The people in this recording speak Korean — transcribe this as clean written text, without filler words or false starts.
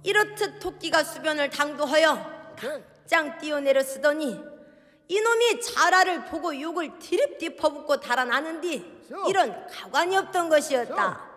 이렇듯 토끼가 수변을 당도하여 짱 뛰어내려 쓰더니 이놈이 자라를 보고 욕을 디립디 퍼붓고 달아나는디 이런 가관이 없던 것이었다.